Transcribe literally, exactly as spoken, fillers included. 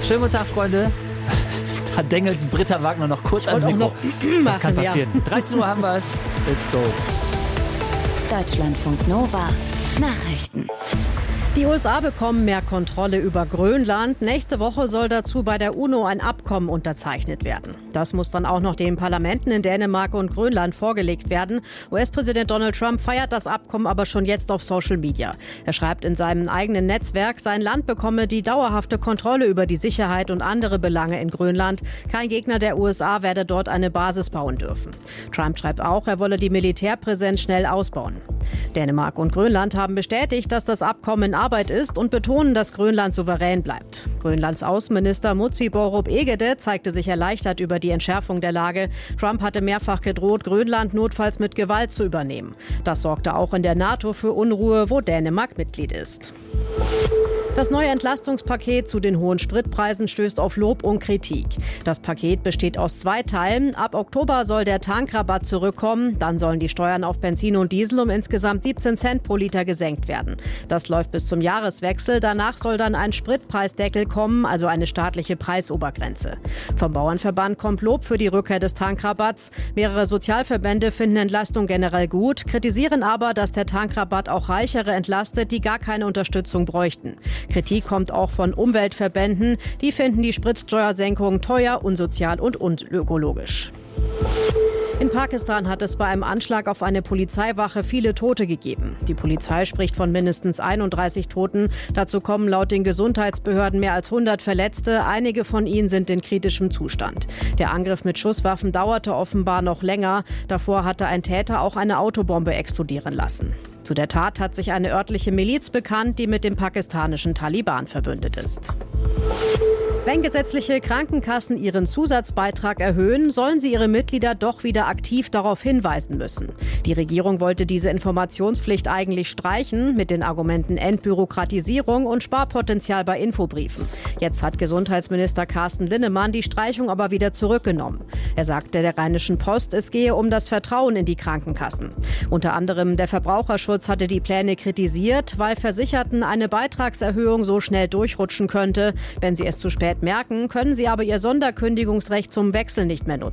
Schönen guten Tag, Freunde. Da dengelt Britta Wagner noch kurz ans Mikro. Noch das kann passieren. Ja. dreizehn Uhr haben wir es. Let's go. Deutschlandfunk Nova. Nachrichten. Die U S A bekommen mehr Kontrolle über Grönland. Nächste Woche soll dazu bei der UNO ein Abkommen unterzeichnet werden. Das muss dann auch noch den Parlamenten in Dänemark und Grönland vorgelegt werden. U S-Präsident Donald Trump feiert das Abkommen aber schon jetzt auf Social Media. Er schreibt in seinem eigenen Netzwerk, sein Land bekomme die dauerhafte Kontrolle über die Sicherheit und andere Belange in Grönland. Kein Gegner der U S A werde dort eine Basis bauen dürfen. Trump schreibt auch, er wolle die Militärpräsenz schnell ausbauen. Dänemark und Grönland haben bestätigt, dass das Abkommen in Arbeit ist und betonen, dass Grönland souverän bleibt. Grönlands Außenminister Mutsi Borup Egede zeigte sich erleichtert über die Entschärfung der Lage. Trump hatte mehrfach gedroht, Grönland notfalls mit Gewalt zu übernehmen. Das sorgte auch in der NATO für Unruhe, wo Dänemark Mitglied ist. Das neue Entlastungspaket zu den hohen Spritpreisen stößt auf Lob und Kritik. Das Paket besteht aus zwei Teilen. Ab Oktober soll der Tankrabatt zurückkommen. Dann sollen die Steuern auf Benzin und Diesel um insgesamt siebzehn Cent pro Liter gesenkt werden. Das läuft bis zum Jahreswechsel. Danach soll dann ein Spritpreisdeckel kommen, also eine staatliche Preisobergrenze. Vom Bauernverband kommt Lob für die Rückkehr des Tankrabatts. Mehrere Sozialverbände finden Entlastung generell gut, kritisieren aber, dass der Tankrabatt auch Reichere entlastet, die gar keine Unterstützung bräuchten. Kritik kommt auch von Umweltverbänden. Die finden die Spritsteuersenkung teuer, unsozial und unökologisch. In Pakistan hat es bei einem Anschlag auf eine Polizeiwache viele Tote gegeben. Die Polizei spricht von mindestens einunddreißig Toten. Dazu kommen laut den Gesundheitsbehörden mehr als hundert Verletzte. Einige von ihnen sind in kritischem Zustand. Der Angriff mit Schusswaffen dauerte offenbar noch länger. Davor hatte ein Täter auch eine Autobombe explodieren lassen. Zu der Tat hat sich eine örtliche Miliz bekannt, die mit dem pakistanischen Taliban verbündet ist. Wenn gesetzliche Krankenkassen ihren Zusatzbeitrag erhöhen, sollen sie ihre Mitglieder doch wieder aktiv darauf hinweisen müssen. Die Regierung wollte diese Informationspflicht eigentlich streichen, mit den Argumenten Entbürokratisierung und Sparpotenzial bei Infobriefen. Jetzt hat Gesundheitsminister Carsten Linnemann die Streichung aber wieder zurückgenommen. Er sagte der Rheinischen Post, es gehe um das Vertrauen in die Krankenkassen. Unter anderem der Verbraucherschutz hatte die Pläne kritisiert, weil Versicherten eine Beitragserhöhung so schnell durchrutschen könnte. Wenn sie es zu spät merken, können sie aber ihr Sonderkündigungsrecht zum Wechsel nicht mehr nutzen.